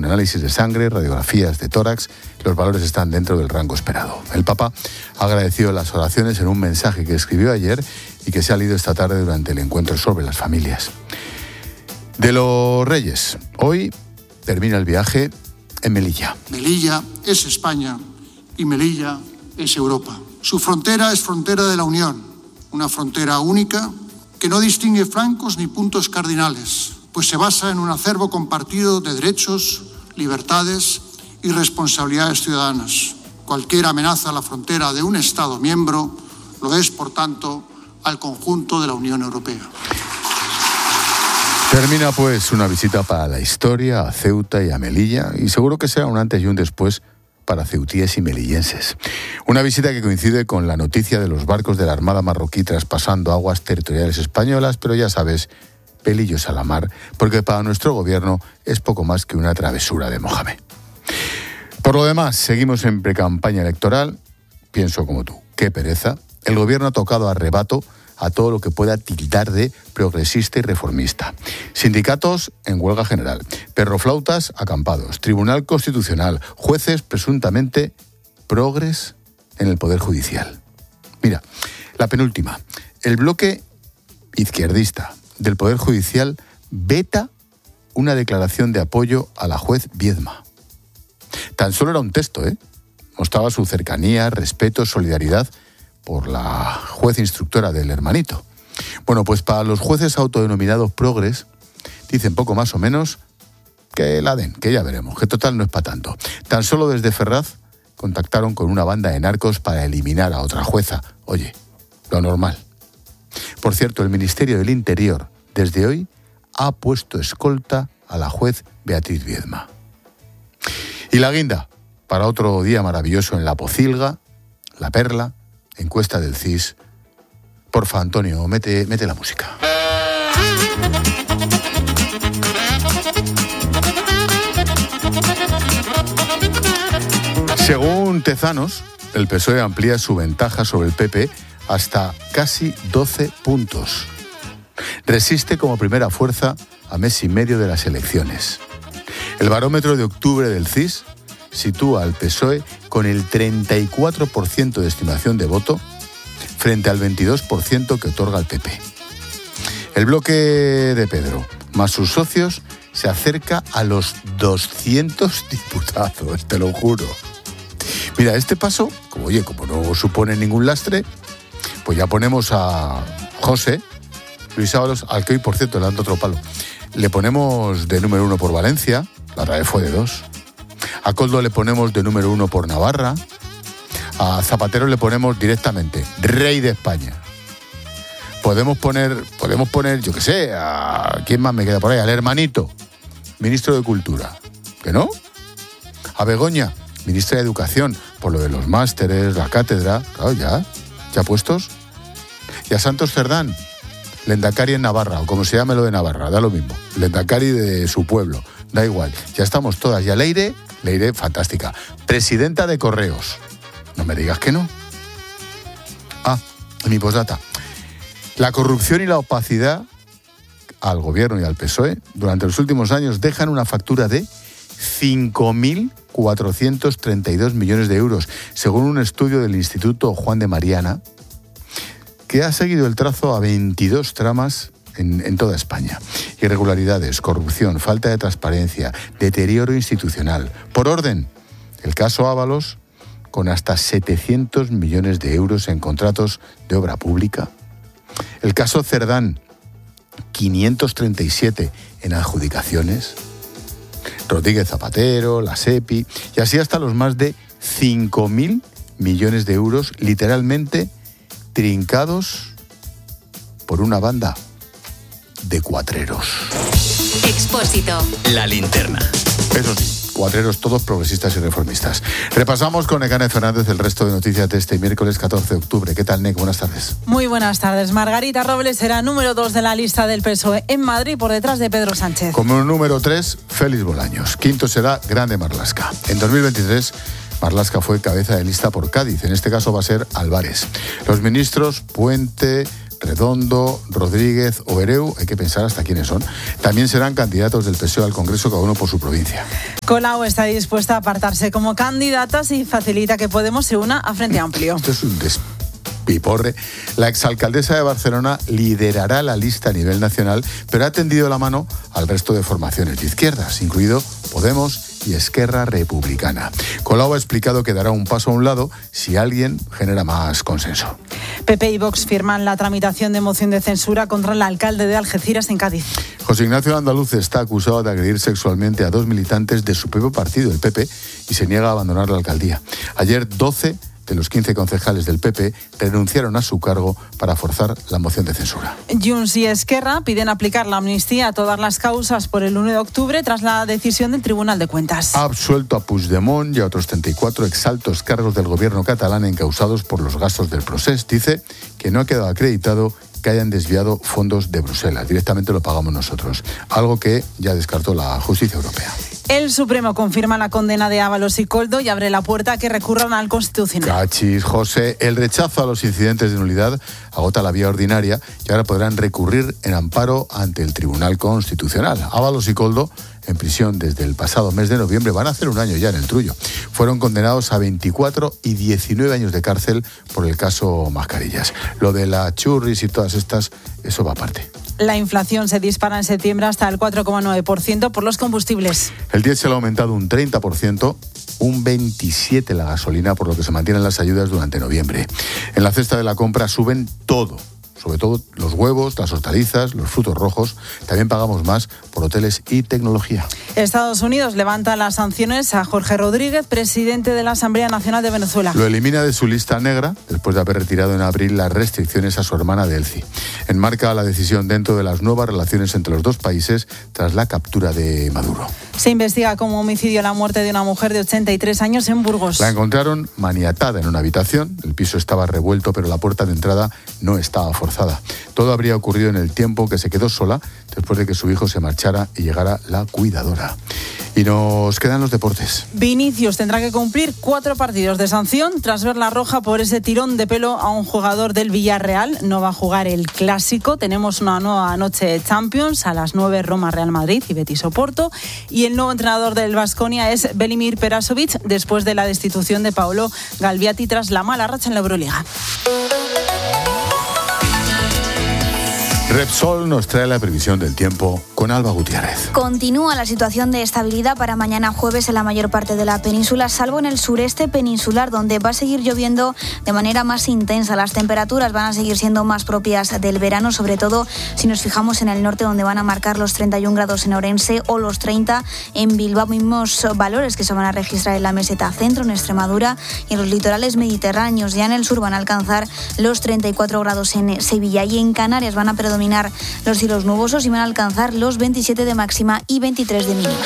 un análisis de sangre, radiografías de tórax. Los valores están dentro del rango esperado. El Papa agradeció las oraciones en un mensaje que escribió ayer y que se ha leído esta tarde durante el encuentro sobre las familias. De los Reyes, hoy termina el viaje en Melilla. Melilla es España y Melilla es Europa. Su frontera es frontera de la Unión, una frontera única que no distingue flancos ni puntos cardinales, pues se basa en un acervo compartido de derechos, libertades y responsabilidades ciudadanas. Cualquier amenaza a la frontera de un Estado miembro lo es, por tanto, al conjunto de la Unión Europea. Termina pues una visita para la historia a Ceuta y a Melilla, y seguro que será un antes y un después para ceutíes y melillenses. Una visita que coincide con la noticia de los barcos de la Armada marroquí traspasando aguas territoriales españolas, pero ya sabes, pelillos a la mar, porque para nuestro gobierno es poco más que una travesura de Mohamed. Por lo demás, seguimos en precampaña electoral. Pienso como tú, qué pereza. El gobierno ha tocado a rebato a todo lo que pueda tildar de progresista y reformista. Sindicatos en huelga general, perroflautas acampados, Tribunal Constitucional, jueces presuntamente progres en el Poder Judicial. Mira, la penúltima. El bloque izquierdista del Poder Judicial veta una declaración de apoyo a la juez Viedma. Tan solo era un texto, mostraba su cercanía, respeto, solidaridad por la juez instructora del hermanito. Bueno, pues para los jueces autodenominados progres, dicen poco más o menos que la den, que ya veremos, que total no es para tanto. Tan solo desde Ferraz contactaron con una banda de narcos para eliminar a otra jueza. Oye, lo normal. Por cierto, el Ministerio del Interior, desde hoy, ha puesto escolta a la juez Beatriz Viedma. Y la guinda, para otro día maravilloso en La Pocilga, La Perla, encuesta del CIS. Porfa, Antonio, mete la música. Según Tezanos, el PSOE amplía su ventaja sobre el PP hasta casi 12 puntos. Resiste como primera fuerza a mes y medio de las elecciones. El barómetro de octubre del CIS sitúa al PSOE con el 34% de estimación de voto frente al 22% que otorga el PP. El bloque de Pedro, más sus socios, se acerca a los 200 diputados, te lo juro. Mira, este paso, como no supone ningún lastre, pues ya ponemos a José Luis Ábalos, al que hoy, por cierto, le dan otro palo. Le ponemos de número 1 por Valencia, la otra vez fue de 2. A Koldo le ponemos de número 1 por Navarra. A Zapatero le ponemos directamente rey de España. Podemos poner, yo qué sé, a ¿quién más me queda por ahí? Al hermanito, ministro de Cultura. ¿Que no? A Begoña, ministra de Educación, por lo de los másteres, la cátedra, claro, ya puestos. Y a Santos Cerdán, Lendakari en Navarra, o como se llame lo de Navarra, da lo mismo. Lendakari de su pueblo, da igual. Ya estamos todas. Y a Leire, fantástica. Presidenta de Correos. No me digas que no. Mi postdata. La corrupción y la opacidad al gobierno y al PSOE durante los últimos años dejan una factura de 5.432 millones de euros, según un estudio del Instituto Juan de Mariana, que ha seguido el trazo a 22 tramas en toda España. Irregularidades, corrupción, falta de transparencia, deterioro institucional. Por orden, el caso Ábalos, con hasta 700 millones de euros en contratos de obra pública. El caso Cerdán, 537 en adjudicaciones. Rodríguez Zapatero, la SEPI, y así hasta los más de 5.000 millones de euros, literalmente trincados por una banda de cuatreros. Expósito. La linterna. Eso sí, cuatreros todos progresistas y reformistas. Repasamos con Nekane Fernández el resto de noticias de este miércoles 14 de octubre. ¿Qué tal, Nek? Buenas tardes. Muy buenas tardes. Margarita Robles será número 2 de la lista del PSOE en Madrid, por detrás de Pedro Sánchez. Como número 3, Félix Bolaños. Quinto será Grande Marlaska. En 2023, Marlaska fue cabeza de lista por Cádiz. En este caso va a ser Álvarez. Los ministros Puente, Redondo, Rodríguez o Ereu, hay que pensar hasta quiénes son. También serán candidatos del PSOE al Congreso, cada uno por su provincia. Colau está dispuesta a apartarse como candidata si facilita que Podemos se una a Frente Amplio. Esto es un despiporre. La exalcaldesa de Barcelona liderará la lista a nivel nacional, pero ha tendido la mano al resto de formaciones de izquierdas, incluido Podemos y Esquerra Republicana. Colau ha explicado que dará un paso a un lado si alguien genera más consenso. PP y Vox firman la tramitación de moción de censura contra el alcalde de Algeciras en Cádiz. José Ignacio Andaluz está acusado de agredir sexualmente a 2 militantes de su propio partido, el PP, y se niega a abandonar la alcaldía. Ayer 12 de los 15 concejales del PP renunciaron a su cargo para forzar la moción de censura. Junts y Esquerra piden aplicar la amnistía a todas las causas por el 1 de octubre tras la decisión del Tribunal de Cuentas. Ha absuelto a Puigdemont y a otros 34 exaltos cargos del gobierno catalán encausados por los gastos del procés. Dice que no ha quedado acreditado que hayan desviado fondos de Bruselas. Directamente lo pagamos nosotros, algo que ya descartó la justicia europea. El Supremo confirma la condena de Ábalos y Koldo y abre la puerta a que recurran al Constitucional. Cachis, José, el rechazo a los incidentes de nulidad agota la vía ordinaria y ahora podrán recurrir en amparo ante el Tribunal Constitucional. Ábalos y Koldo, en prisión desde el pasado mes de noviembre, van a hacer un año ya en el Trullo. Fueron condenados a 24 y 19 años de cárcel por el caso Mascarillas. Lo de la churris y todas estas, eso va aparte. La inflación se dispara en septiembre hasta el 4,9% por los combustibles. El diésel ha aumentado un 30%, un 27% la gasolina, por lo que se mantienen las ayudas durante noviembre. En la cesta de la compra suben todo, sobre todo los huevos, las hortalizas, los frutos rojos. También pagamos más por hoteles y tecnología. Estados Unidos levanta las sanciones a Jorge Rodríguez, presidente de la Asamblea Nacional de Venezuela. Lo elimina de su lista negra después de haber retirado en abril las restricciones a su hermana Delcy. Enmarca la decisión dentro de las nuevas relaciones entre los dos países tras la captura de Maduro. Se investiga como homicidio la muerte de una mujer de 83 años en Burgos. La encontraron maniatada en una habitación. El piso estaba revuelto, pero la puerta de entrada no estaba forzada. Todo habría ocurrido en el tiempo que se quedó sola después de que su hijo se marchara y llegara la cuidadora. Y nos quedan los deportes. Vinicius tendrá que cumplir 4 partidos de sanción tras ver la roja por ese tirón de pelo a un jugador del Villarreal. No va a jugar el Clásico. Tenemos una nueva noche de Champions a las 9, Roma, Real Madrid y Betis Oporto. Y el nuevo entrenador del Baskonia es Velimir Perasovic, después de la destitución de Paolo Galviati tras la mala racha en la Euroliga. Repsol nos trae la previsión del tiempo con Alba Gutiérrez. Continúa la situación de estabilidad para mañana jueves en la mayor parte de la península, salvo en el sureste peninsular, donde va a seguir lloviendo de manera más intensa. Las temperaturas van a seguir siendo más propias del verano, sobre todo si nos fijamos en el norte, donde van a marcar los 31 grados en Orense o los 30 en Bilbao. Mismos valores que se van a registrar en la meseta centro, en Extremadura, y en los litorales mediterráneos. Ya en el sur van a alcanzar los 34 grados en Sevilla, y en Canarias van a predominar los cielos nubosos y van a alcanzar los 27 de máxima y 23 de mínima.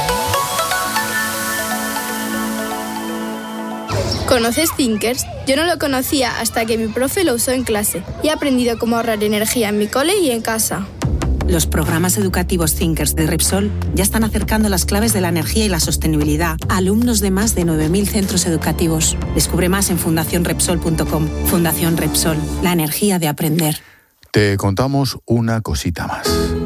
¿Conoces Thinkers? Yo no lo conocía hasta que mi profe lo usó en clase y he aprendido cómo ahorrar energía en mi cole y en casa. Los programas educativos Thinkers de Repsol ya están acercando las claves de la energía y la sostenibilidad a alumnos de más de 9.000 centros educativos. Descubre más en fundacionrepsol.com. Fundación Repsol, la energía de aprender. Te contamos una cosita más.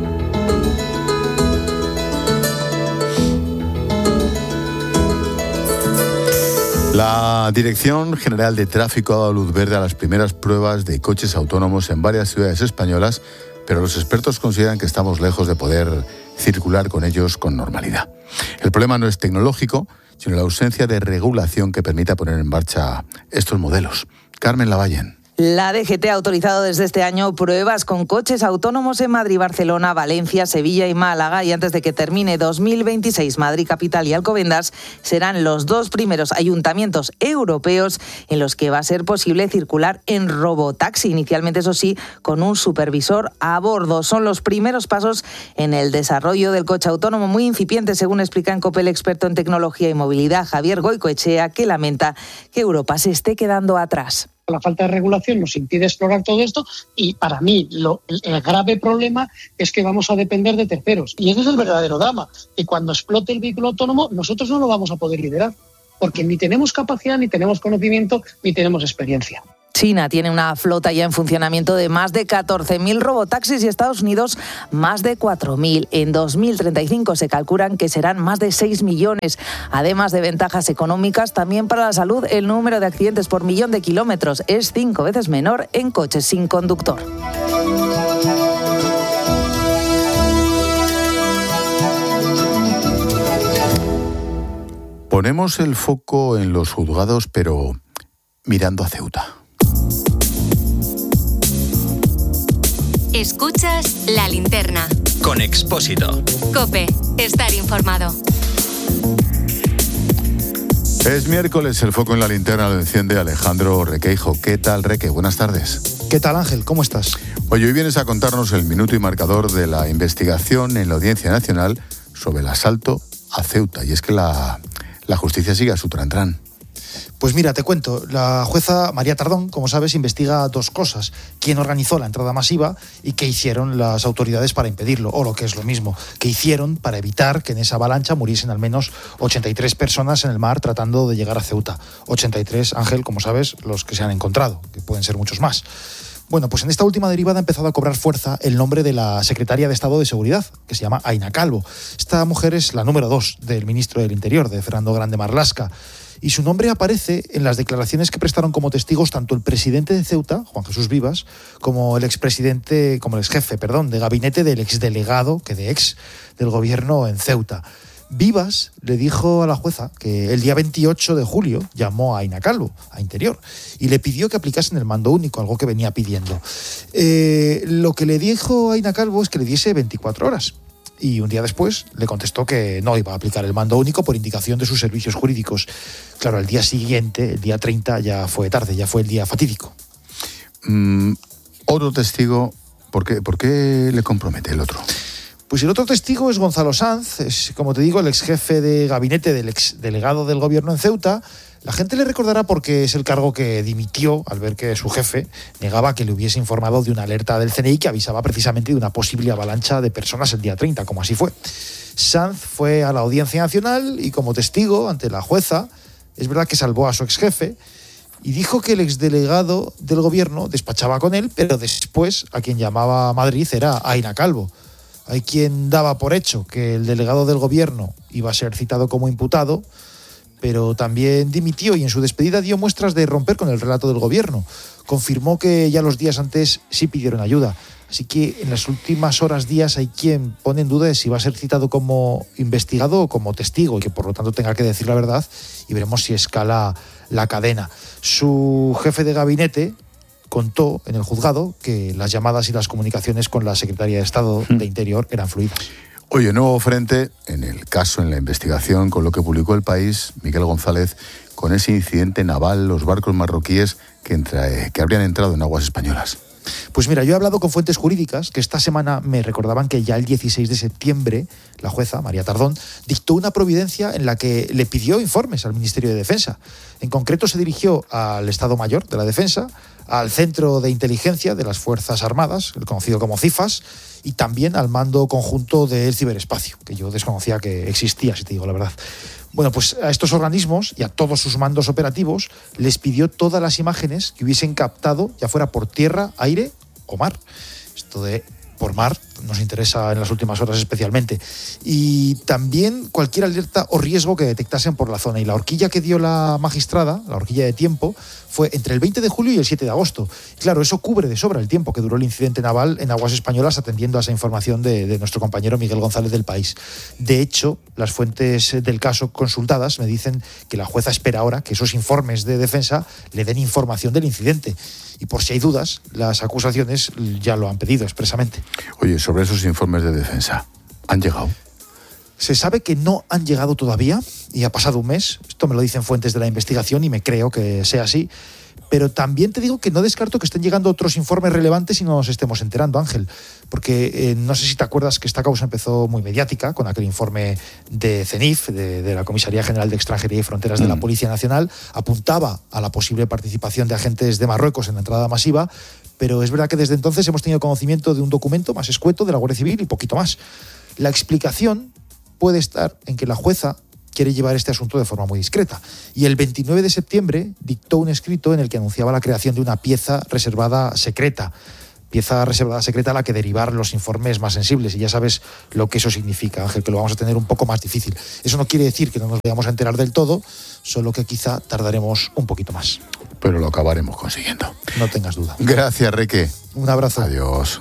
La Dirección General de Tráfico ha dado luz verde a las primeras pruebas de coches autónomos en varias ciudades españolas, pero los expertos consideran que estamos lejos de poder circular con ellos con normalidad. El problema no es tecnológico, sino la ausencia de regulación que permita poner en marcha estos modelos. Carmen Lavallen. La DGT ha autorizado desde este año pruebas con coches autónomos en Madrid, Barcelona, Valencia, Sevilla y Málaga, y antes de que termine 2026, Madrid Capital y Alcobendas serán los 2 primeros ayuntamientos europeos en los que va a ser posible circular en robotaxi, inicialmente, eso sí, con un supervisor a bordo. Son los primeros pasos en el desarrollo del coche autónomo, muy incipiente, según explica en COPE el experto en tecnología y movilidad, Javier Goicoechea, que lamenta que Europa se esté quedando atrás. La falta de regulación nos impide explorar todo esto y para mí el grave problema es que vamos a depender de terceros. Y ese es el verdadero drama. Y cuando explote el vehículo autónomo, nosotros no lo vamos a poder liderar, porque ni tenemos capacidad, ni tenemos conocimiento, ni tenemos experiencia. China tiene una flota ya en funcionamiento de más de 14.000 robotaxis y Estados Unidos más de 4.000. En 2035 se calculan que serán más de 6 millones. Además de ventajas económicas, también para la salud, el número de accidentes por millón de kilómetros es 5 veces menor en coches sin conductor. Ponemos el foco en los juzgados, pero mirando a Ceuta. Escuchas La Linterna. Con Expósito. COPE. Estar informado. Es miércoles, el foco en La Linterna lo enciende Alejandro Requeijo. ¿Qué tal, Reque? Buenas tardes. ¿Qué tal, Ángel? ¿Cómo estás? Oye, hoy vienes a contarnos el minuto y marcador de la investigación en la Audiencia Nacional sobre el asalto a Ceuta. Y es que la justicia sigue a su trantrán. Pues mira, te cuento. La jueza María Tardón, como sabes, investiga dos cosas. ¿Quién organizó la entrada masiva y qué hicieron las autoridades para impedirlo? O lo que es lo mismo, ¿qué hicieron para evitar que en esa avalancha muriesen al menos 83 personas en el mar tratando de llegar a Ceuta? 83, Ángel, como sabes, los que se han encontrado, que pueden ser muchos más. Bueno, pues en esta última derivada ha empezado a cobrar fuerza el nombre de la secretaria de Estado de Seguridad, que se llama Aina Calvo. Esta mujer es la número 2 del ministro del Interior, de Fernando Grande Marlaska. Y su nombre aparece en las declaraciones que prestaron como testigos tanto el presidente de Ceuta, Juan Jesús Vivas, como el exjefe de gabinete del exdelegado, del gobierno en Ceuta. Vivas le dijo a la jueza que el día 28 de julio llamó a Aina Calvo, a Interior, y le pidió que aplicasen el mando único, algo que venía pidiendo. Lo que le dijo a Aina Calvo es que le diese 24 horas. Y un día después le contestó que no iba a aplicar el mando único por indicación de sus servicios jurídicos. Claro, al día siguiente, el día 30, ya fue tarde, ya fue el día fatídico. Otro testigo, ¿por qué le compromete el otro? Pues el otro testigo es Gonzalo Sanz, es, como te digo, el exjefe de gabinete del exdelegado del gobierno en Ceuta. La gente le recordará porque es el cargo que dimitió al ver que su jefe negaba que le hubiese informado de una alerta del CNI que avisaba precisamente de una posible avalancha de personas el día 30, como así fue. Sanz fue a la Audiencia Nacional y como testigo ante la jueza, es verdad que salvó a su exjefe y dijo que el exdelegado del gobierno despachaba con él, pero después a quien llamaba a Madrid era Aina Calvo. Hay quien daba por hecho que el delegado del gobierno iba a ser citado como imputado, pero también dimitió y en su despedida dio muestras de romper con el relato del gobierno. Confirmó que ya los días antes sí pidieron ayuda. Así que en las últimas días, hay quien pone en duda de si va a ser citado como investigado o como testigo y que por lo tanto tenga que decir la verdad y veremos si escala la cadena. Su jefe de gabinete contó en el juzgado que las llamadas y las comunicaciones con la secretaria de Estado de Interior eran fluidas. Oye, nuevo frente en el caso, en la investigación, con lo que publicó El País, Miguel González, con ese incidente naval, los barcos marroquíes que habrían entrado en aguas españolas. Pues mira, yo he hablado con fuentes jurídicas que esta semana me recordaban que ya el 16 de septiembre la jueza, María Tardón, dictó una providencia en la que le pidió informes al Ministerio de Defensa. En concreto se dirigió al Estado Mayor de la Defensa, al Centro de Inteligencia de las Fuerzas Armadas, el conocido como CIFAS, y también al Mando Conjunto del Ciberespacio, que yo desconocía que existía, si te digo la verdad. Bueno, pues a estos organismos y a todos sus mandos operativos les pidió todas las imágenes que hubiesen captado, ya fuera por tierra, aire o mar. Esto de por mar nos interesa en las últimas horas especialmente. Y también cualquier alerta o riesgo que detectasen por la zona. Y la horquilla que dio la magistrada, la horquilla de tiempo, fue entre el 20 de julio y el 7 de agosto. Y claro, eso cubre de sobra el tiempo que duró el incidente naval en aguas españolas, atendiendo a esa información de nuestro compañero Miguel González del País. De hecho, las fuentes del caso consultadas me dicen que la jueza espera ahora que esos informes de defensa le den información del incidente. Y por si hay dudas, las acusaciones ya lo han pedido expresamente. Oye, sobre esos informes de defensa, ¿han llegado? Se sabe que no han llegado todavía y ha pasado un mes. Esto me lo dicen fuentes de la investigación y me creo que sea así. Pero también te digo que no descarto que estén llegando otros informes relevantes y no nos estemos enterando, Ángel. Porque no sé si te acuerdas que esta causa empezó muy mediática con aquel informe de CENIF, de la Comisaría General de Extranjería y Fronteras de la Policía Nacional. Apuntaba a la posible participación de agentes de Marruecos en la entrada masiva. Pero es verdad que desde entonces hemos tenido conocimiento de un documento más escueto de la Guardia Civil y poquito más. La explicación puede estar en que la jueza quiere llevar este asunto de forma muy discreta. Y el 29 de septiembre dictó un escrito en el que anunciaba la creación de una pieza reservada secreta a la que derivar los informes más sensibles, y ya sabes lo que eso significa, Ángel, que lo vamos a tener un poco más difícil. Eso no quiere decir que no nos vayamos a enterar del todo, solo que quizá tardaremos un poquito más. Pero lo acabaremos consiguiendo. No tengas duda. Gracias, Reque. Un abrazo. Adiós.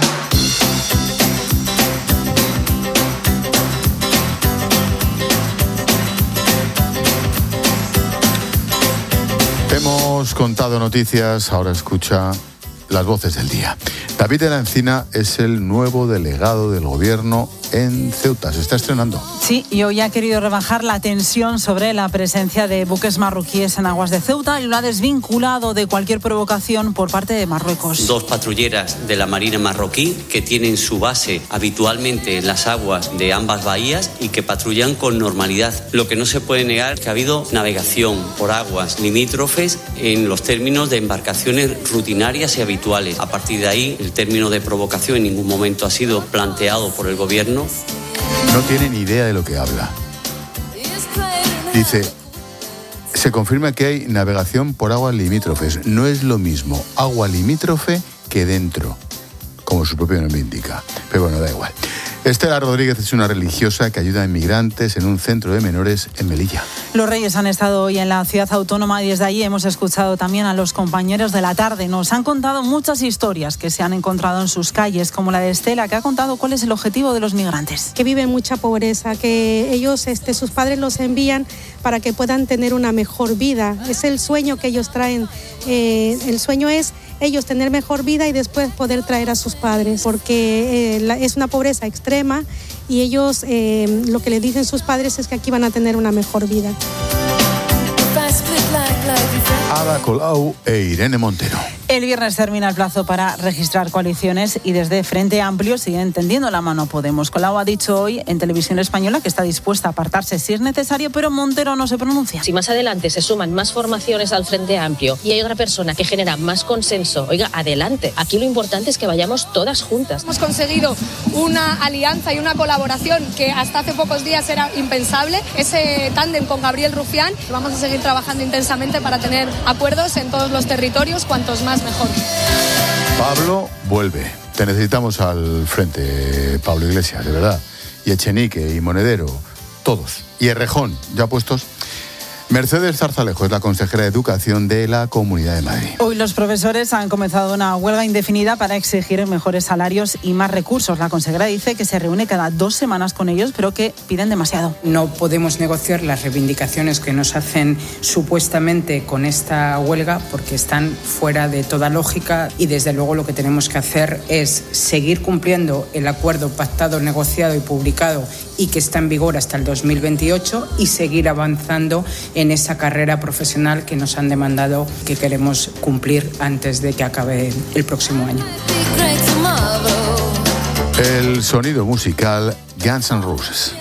Hemos contado noticias, ahora escucha las voces del día. David de la Encina es el nuevo delegado del gobierno en Ceuta. Se está estrenando. Sí, y hoy ha querido rebajar la tensión sobre la presencia de buques marroquíes en aguas de Ceuta y lo ha desvinculado de cualquier provocación por parte de Marruecos. 2 patrulleras de la Marina marroquí que tienen su base habitualmente en las aguas de ambas bahías y que patrullan con normalidad. Lo que no se puede negar es que ha habido navegación por aguas limítrofes en los términos de embarcaciones rutinarias y habituales. A partir de ahí, el término de provocación en ningún momento ha sido planteado por el gobierno. No tiene ni idea de lo que habla. Dice, se confirma que hay navegación por aguas limítrofes. No es lo mismo agua limítrofe que dentro, como su propio nombre indica. Pero bueno, da igual. Estela Rodríguez es una religiosa que ayuda a inmigrantes en un centro de menores en Melilla. Los Reyes han estado hoy en la ciudad autónoma y desde allí hemos escuchado también a los compañeros de la tarde. Nos han contado muchas historias que se han encontrado en sus calles, como la de Estela, que ha contado cuál es el objetivo de los migrantes. Que viven mucha pobreza, que ellos, sus padres los envían para que puedan tener una mejor vida. Es el sueño que ellos traen. El sueño es ellos tener mejor vida y después poder traer a sus padres, porque es una pobreza extrema y ellos lo que le dicen sus padres es que aquí van a tener una mejor vida. Ada Colau e Irene Montero. El viernes termina el plazo para registrar coaliciones y desde Frente Amplio siguen tendiendo la mano a Podemos. Colau ha dicho hoy en Televisión Española que está dispuesta a apartarse si es necesario, pero Montero no se pronuncia. Si más adelante se suman más formaciones al Frente Amplio y hay otra persona que genera más consenso, oiga, adelante. Aquí lo importante es que vayamos todas juntas. Hemos conseguido una alianza y una colaboración que hasta hace pocos días era impensable. Ese tándem con Gabriel Rufián. Vamos a seguir trabajando intensamente para tener acuerdos en todos los territorios, cuantos más mejor. Pablo, vuelve. Te necesitamos al frente, Pablo Iglesias, de verdad. Y Echenique, y Monedero, todos. Y Errejón, ya puestos. Mercedes Zarzalejo es la consejera de Educación de la Comunidad de Madrid. Hoy los profesores han comenzado una huelga indefinida para exigir mejores salarios y más recursos. La consejera dice que se reúne cada 2 semanas con ellos, pero que piden demasiado. No podemos negociar las reivindicaciones que nos hacen supuestamente con esta huelga porque están fuera de toda lógica y desde luego lo que tenemos que hacer es seguir cumpliendo el acuerdo pactado, negociado y publicado y que está en vigor hasta el 2028 y seguir avanzando en esa carrera profesional que nos han demandado, que queremos cumplir antes de que acabe el próximo año. El sonido musical Guns N' Roses.